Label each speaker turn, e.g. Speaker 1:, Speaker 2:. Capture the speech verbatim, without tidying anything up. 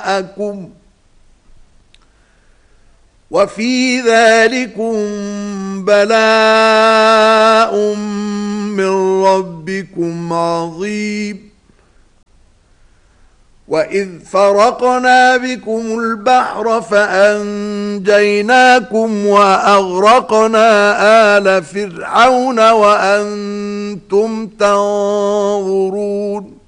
Speaker 1: معكم وفي ذلكم بلاء من ربكم عظيم. وإذ فرقنا بكم البحر فأنجيناكم وأغرقنا آل فرعون وأنتم تنظرون